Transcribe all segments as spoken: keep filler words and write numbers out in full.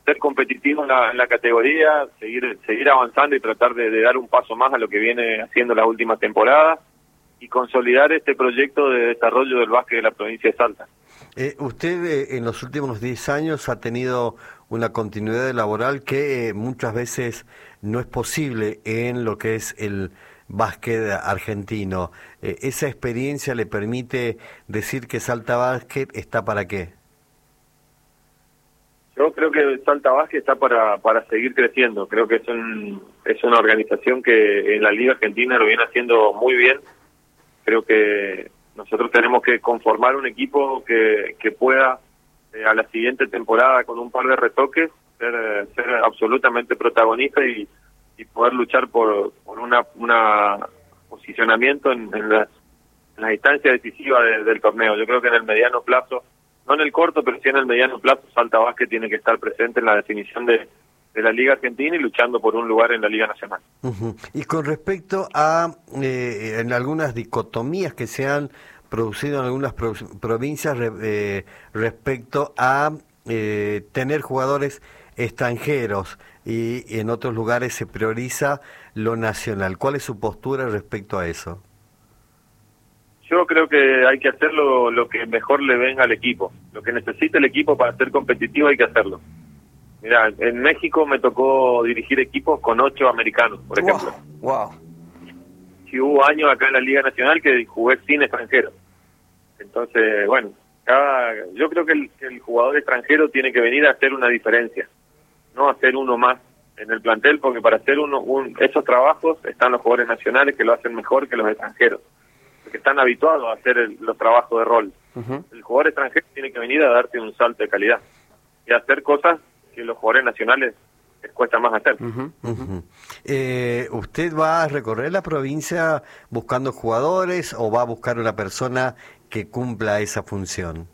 ser competitivo en la, en la categoría, seguir seguir avanzando y tratar de, de dar un paso más a lo que viene haciendo las últimas temporadas y consolidar este proyecto de desarrollo del básquet de la provincia de Salta. Eh, usted eh, en los últimos diez años ha tenido una continuidad laboral que eh, muchas veces no es posible en lo que es el básquet argentino. Eh, ¿Esa experiencia le permite decir que Salta Básquet está para qué? Yo creo que Salta Básquet está para para seguir creciendo. Creo que es, un, es una organización que en la Liga Argentina lo viene haciendo muy bien. Creo que nosotros tenemos que conformar un equipo que, que pueda eh, a la siguiente temporada con un par de retoques ser, ser absolutamente protagonista y, y poder luchar por, por una, una posicionamiento en, en, las, en las instancias decisivas de, del torneo. Yo creo que en el mediano plazo, no en el corto, pero sí en el mediano plazo, Salta Básquet tiene que estar presente en la definición de, de la Liga Argentina y luchando por un lugar en la Liga Nacional. Uh-huh. Y con respecto a eh, en algunas dicotomías que se han producido en algunas pro provincias re eh, respecto a eh, tener jugadores extranjeros y, y en otros lugares se prioriza lo nacional. ¿Cuál es su postura respecto a eso? Yo creo que hay que hacer lo, lo que mejor le venga al equipo. Lo que necesita el equipo para ser competitivo hay que hacerlo. Mira, en México me tocó dirigir equipos con ocho americanos, por ejemplo. Wow. wow. Y hubo años acá en la Liga Nacional que jugué sin extranjeros. Entonces, bueno, cada, yo creo que el, que el jugador extranjero tiene que venir a hacer una diferencia, no hacer uno más en el plantel, porque para hacer uno un, esos trabajos están los jugadores nacionales que lo hacen mejor que los extranjeros, porque están habituados a hacer el, los trabajos de rol. Uh-huh. El jugador extranjero tiene que venir a darte un salto de calidad y hacer cosas que los jugadores nacionales les cuesta más hacer. Uh-huh, uh-huh. Eh, ¿Usted va a recorrer la provincia buscando jugadores o va a buscar una persona que cumpla esa función?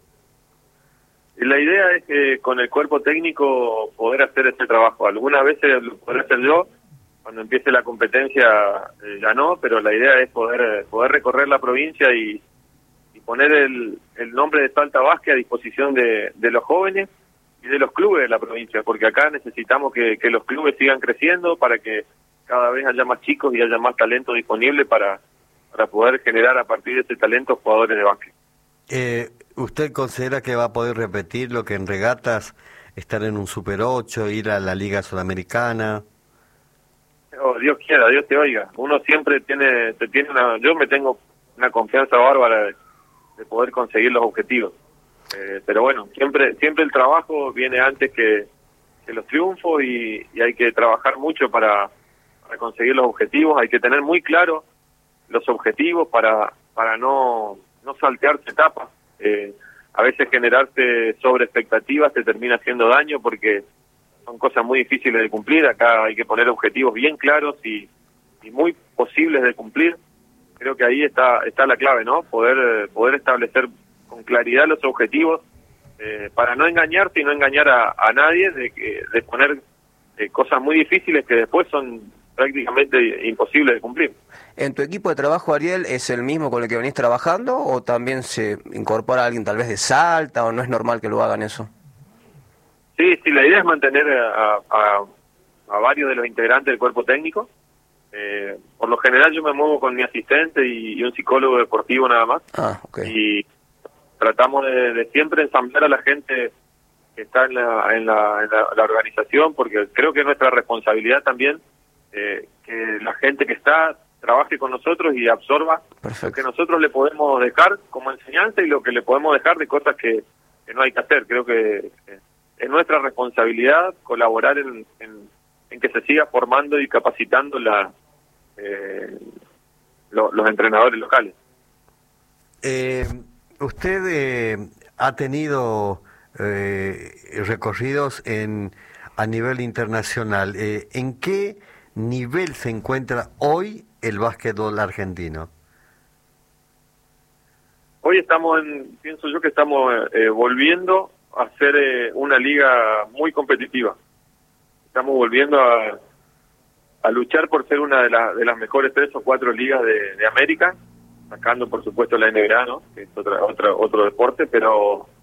La idea es que con el cuerpo técnico poder hacer ese trabajo. Algunas veces lo podré hacer yo, cuando empiece la competencia eh, ya no, pero la idea es poder poder recorrer la provincia y, y poner el, el nombre de Salta Básquet a disposición de, de los jóvenes y de los clubes de la provincia, porque acá necesitamos que, que los clubes sigan creciendo para que cada vez haya más chicos y haya más talento disponible para, para poder generar a partir de ese talento jugadores de básquet. Eh, ¿Usted considera que va a poder repetir lo que en regatas, estar en un Super ocho, ir a la Liga Sudamericana? Oh, Dios quiera, Dios te oiga. Uno siempre tiene, te tiene una, yo me tengo una confianza bárbara de, de poder conseguir los objetivos. Eh, pero bueno, siempre siempre el trabajo viene antes que, que los triunfos y, y hay que trabajar mucho para, para conseguir los objetivos. Hay que tener muy claro los objetivos para para no, no saltearse etapas. Eh, a veces generarse sobre expectativas te termina haciendo daño porque son cosas muy difíciles de cumplir. Acá hay que poner objetivos bien claros y, y muy posibles de cumplir. Creo que ahí está está la clave, ¿no? Poder poder establecer con claridad los objetivos eh, para no engañarte y no engañar a, a nadie de que de poner eh, cosas muy difíciles que después son prácticamente imposibles de cumplir. ¿En tu equipo de trabajo, Ariel, es el mismo con el que venís trabajando o también se incorpora alguien tal vez de Salta o no es normal que lo hagan eso? Sí, sí, la idea es mantener a, a, a varios de los integrantes del cuerpo técnico. Eh, por lo general yo me muevo con mi asistente y, y un psicólogo deportivo nada más. Ah, okay. Y tratamos de, de siempre ensamblar a la gente que está en la, en la, en la, la organización, porque creo que es nuestra responsabilidad también eh, que la gente que está trabaje con nosotros y absorba Perfecto. Lo que nosotros le podemos dejar como enseñanza y lo que le podemos dejar de cosas que, que no hay que hacer. Creo que eh, es nuestra responsabilidad colaborar en, en, en que se siga formando y capacitando la, eh, lo, los entrenadores locales. Eh, usted eh, ha tenido eh, recorridos en a nivel internacional. Eh, ¿En qué nivel se encuentra hoy el básquetbol argentino? Hoy estamos, en, pienso yo que estamos eh, volviendo a ser eh, una liga muy competitiva. Estamos volviendo a, a luchar por ser una de, la, de las mejores tres o cuatro ligas de, de América, sacando por supuesto la N B A, ¿no? Que es otra, otra, otro deporte, pero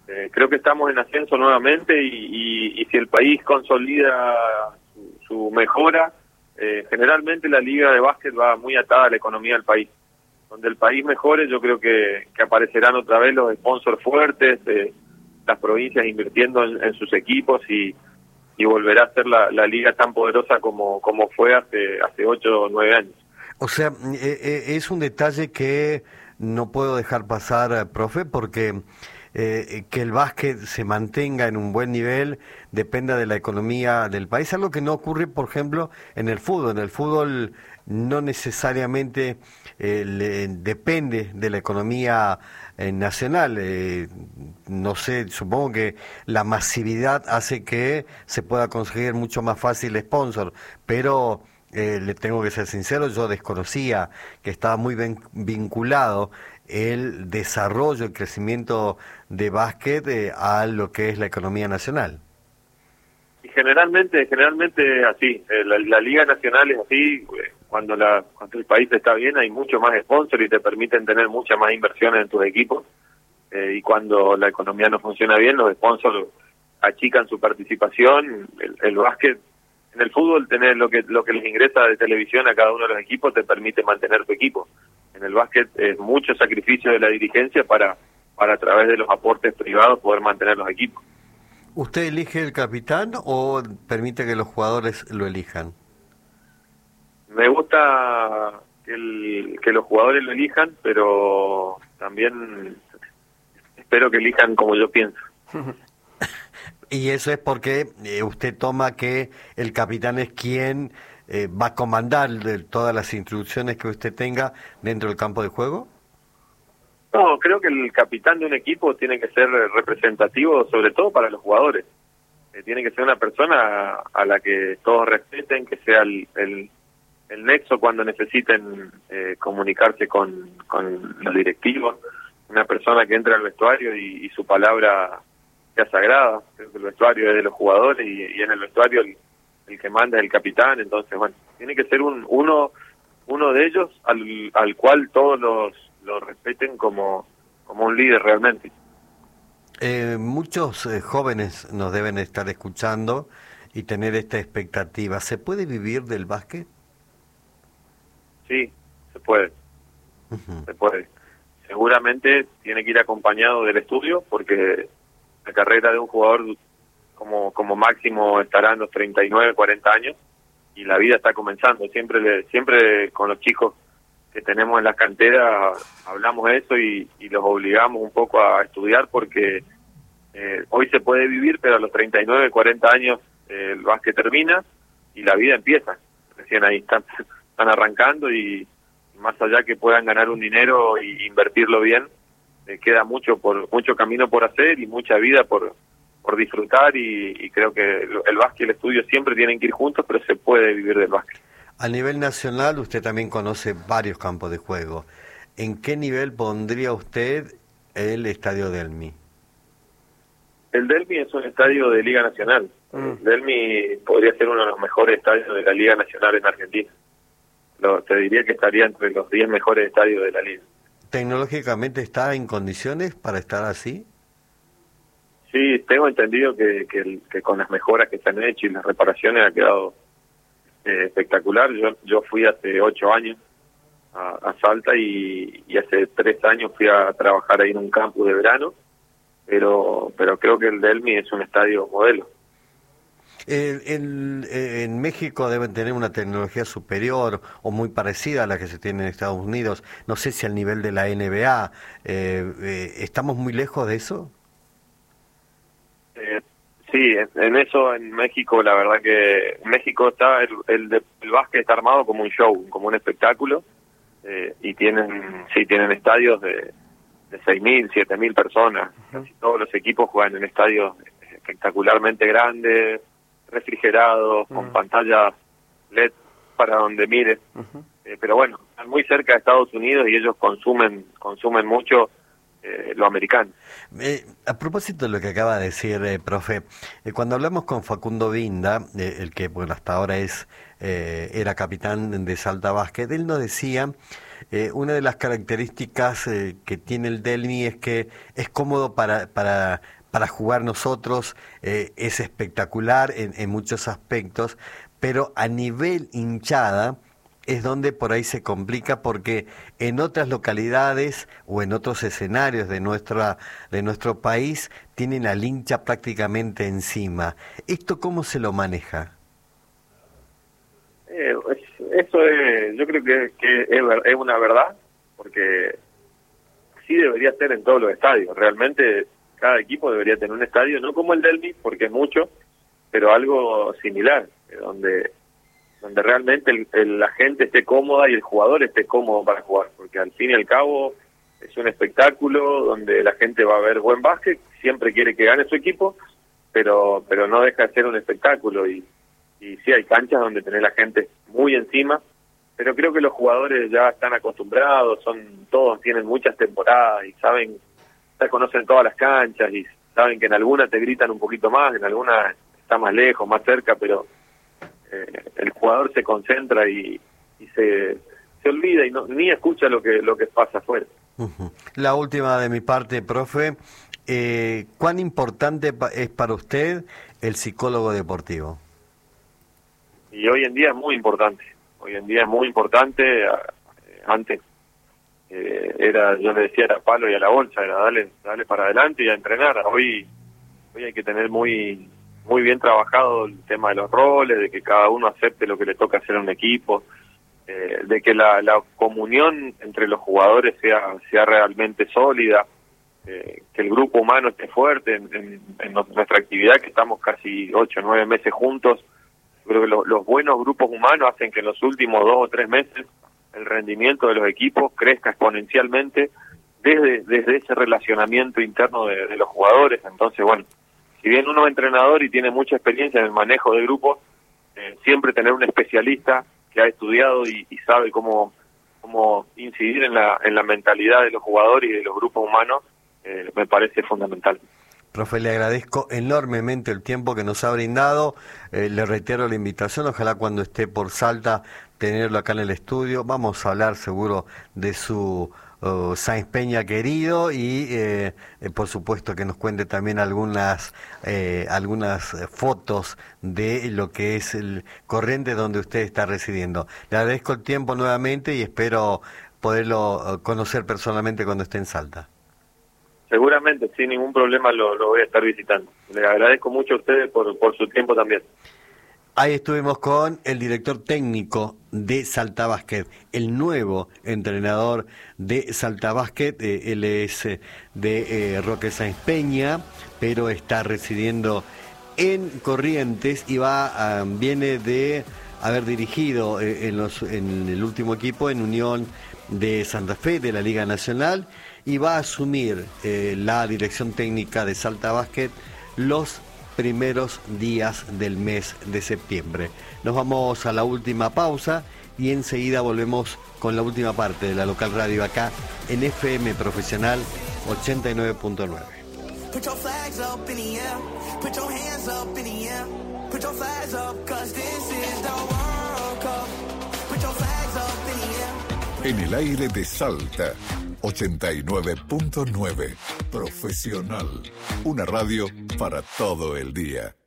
Eh, creo que estamos en ascenso nuevamente y, y, y si el país consolida su, su mejora, eh, generalmente la liga de básquet va muy atada a la economía del país. Donde el país mejore, yo creo que, que aparecerán otra vez los sponsors fuertes, eh, las provincias invirtiendo en, en sus equipos y, y volverá a ser la, la liga tan poderosa como, como fue hace, hace ocho o nueve años. O sea, eh, es un detalle que no puedo dejar pasar, profe, porque eh, que el básquet se mantenga en un buen nivel dependa de la economía del país, algo que no ocurre, por ejemplo, en el fútbol. En el fútbol no necesariamente eh, le, depende de la economía eh, nacional. Eh, no sé, supongo que la masividad hace que se pueda conseguir mucho más fácil sponsor, pero... Eh, le tengo que ser sincero, yo desconocía que estaba muy bien vinculado el desarrollo, el crecimiento de básquet eh, a lo que es la economía nacional. Y generalmente, generalmente así, eh, la, la Liga Nacional es así, eh, cuando, la, cuando el país está bien hay mucho más sponsor y te permiten tener muchas más inversiones en tus equipos, eh, y cuando la economía no funciona bien, los sponsors achican su participación, el, el básquet. En el fútbol tener lo que lo que les ingresa de televisión a cada uno de los equipos te permite mantener tu equipo. En el básquet es mucho sacrificio de la dirigencia para para a través de los aportes privados poder mantener los equipos. ¿Usted elige el capitán o permite que los jugadores lo elijan? Me gusta que, el, que los jugadores lo elijan, pero también espero que elijan como yo pienso. Y eso es porque eh, usted toma que el capitán es quien eh, va a comandar de todas las instrucciones que usted tenga dentro del campo de juego. No, creo que el capitán de un equipo tiene que ser representativo, sobre todo para los jugadores. Eh, tiene que ser una persona a la que todos respeten, que sea el, el, el nexo cuando necesiten eh, comunicarse con, con los directivos, una persona que entre al vestuario y, y su palabra sea sagrada. Creo que el vestuario es de los jugadores y, y en el vestuario el, el que manda es el capitán. Entonces, bueno, tiene que ser un uno uno de ellos al, al cual todos los lo respeten como, como un líder realmente. Eh, muchos eh, jóvenes nos deben estar escuchando y tener esta expectativa. ¿Se puede vivir del básquet? Sí, se puede. Uh-huh. Se puede. Seguramente tiene que ir acompañado del estudio, porque la carrera de un jugador como como máximo estará en los treinta y nueve, cuarenta años y la vida está comenzando. Siempre le, siempre con los chicos que tenemos en las canteras hablamos de eso y, y los obligamos un poco a estudiar, porque eh, hoy se puede vivir, pero a los treinta y nueve, cuarenta años eh, el básquet termina y la vida empieza. Recién ahí están, están arrancando y, y más allá que puedan ganar un dinero y invertirlo bien, eh, queda mucho por mucho camino por hacer y mucha vida por por disfrutar y, y creo que el básquet y el estudio siempre tienen que ir juntos, pero se puede vivir del básquet. A nivel nacional, usted también conoce varios campos de juego. ¿En qué nivel pondría usted el Estadio Delmi? El Delmi es un estadio de Liga Nacional. Mm. El Delmi podría ser uno de los mejores estadios de la Liga Nacional en Argentina. Lo, te diría que estaría entre los diez mejores estadios de la Liga. ¿Tecnológicamente está en condiciones para estar así? Sí, tengo entendido que, que, el, que con las mejoras que se han hecho y las reparaciones ha quedado eh, espectacular. Yo yo fui hace ocho años a, a Salta y, y hace tres años fui a trabajar ahí en un campus de verano, pero pero creo que el Delmi es un estadio modelo. El, el, en México deben tener una tecnología superior o muy parecida a la que se tiene en Estados Unidos. No sé si al nivel de la N B A. Eh, eh, ¿Estamos muy lejos de eso? Eh, sí, en eso en México, la verdad que en México está el, el, el básquet está armado como un show, como un espectáculo, eh, y tienen sí tienen estadios de, de seis mil, siete mil personas. Casi todos los equipos juegan en estadios espectacularmente grandes, refrigerados, uh-huh. con pantallas L E D para donde mires. Uh-huh. Eh, pero bueno, están muy cerca de Estados Unidos y ellos consumen consumen mucho Eh, lo americano. Eh, a propósito de lo que acaba de decir, eh, profe, eh, cuando hablamos con Facundo Vinda, eh, el que bueno hasta ahora es eh, era capitán de Salta Básquet, él nos decía eh, una de las características eh, que tiene el Delmi es que es cómodo para para para jugar nosotros eh, es espectacular en, en muchos aspectos, pero a nivel hinchada es donde por ahí se complica, porque en otras localidades o en otros escenarios de nuestra de nuestro país tienen al hincha prácticamente encima. ¿Esto cómo se lo maneja? Eh, eso es, yo creo que, que es, es una verdad, porque sí debería ser en todos los estadios. Realmente cada equipo debería tener un estadio, no como el Delmi, porque es mucho, pero algo similar, donde donde realmente el, el, la gente esté cómoda y el jugador esté cómodo para jugar, porque al fin y al cabo es un espectáculo donde la gente va a ver buen básquet, siempre quiere que gane su equipo, pero pero no deja de ser un espectáculo, y, y sí hay canchas donde tener la gente muy encima, pero creo que los jugadores ya están acostumbrados, son todos tienen muchas temporadas y saben, ya conocen todas las canchas y saben que en alguna te gritan un poquito más, en alguna está más lejos, más cerca, pero Eh, el jugador se concentra y, y se, se olvida y no, ni escucha lo que lo que pasa afuera. Uh-huh. La última de mi parte, profe, eh, ¿cuán importante pa- es para usted el psicólogo deportivo? Y hoy en día es muy importante, hoy en día es muy importante. Eh, antes eh, era, yo le decía, era palo y a la bolsa, era darle, darle para adelante y a entrenar. Hoy, hoy hay que tener muy muy bien trabajado el tema de los roles, de que cada uno acepte lo que le toca hacer a un equipo, eh, de que la, la comunión entre los jugadores sea sea realmente sólida, eh, que el grupo humano esté fuerte en, en, en nuestra actividad, que estamos casi ocho o nueve meses juntos. Creo que lo, los buenos grupos humanos hacen que en los últimos dos o tres meses el rendimiento de los equipos crezca exponencialmente desde, desde ese relacionamiento interno de, de los jugadores. Entonces, bueno, si bien uno es entrenador y tiene mucha experiencia en el manejo de grupos, eh, siempre tener un especialista que ha estudiado y, y sabe cómo cómo incidir en la en la mentalidad de los jugadores y de los grupos humanos, eh, me parece fundamental. Profe, le agradezco enormemente el tiempo que nos ha brindado, eh, le reitero la invitación, ojalá cuando esté por Salta tenerlo acá en el estudio. Vamos a hablar seguro de su uh, Sáenz Peña querido y eh, eh, por supuesto que nos cuente también algunas eh, algunas fotos de lo que es el Corrientes donde usted está residiendo. Le agradezco el tiempo nuevamente y espero poderlo uh, conocer personalmente cuando esté en Salta. Seguramente, sin ningún problema lo, lo voy a estar visitando. Les agradezco mucho a ustedes por, por su tiempo también. Ahí estuvimos con el director técnico de Salta Básquet, el nuevo entrenador de Salta Básquet. Eh, él es eh, de eh, Roque Sáenz Peña, pero está residiendo en Corrientes y va uh, viene de haber dirigido eh, en, los, en el último equipo en Unión de Santa Fe de la Liga Nacional, y va a asumir eh, la dirección técnica de Salta Básquet los primeros días del mes de septiembre. Nos vamos a la última pausa y enseguida volvemos con la última parte de la local radio acá en F M Profesional ochenta y nueve punto nueve. En el aire de Salta, ochenta y nueve punto nueve. Profesional. Una radio para todo el día.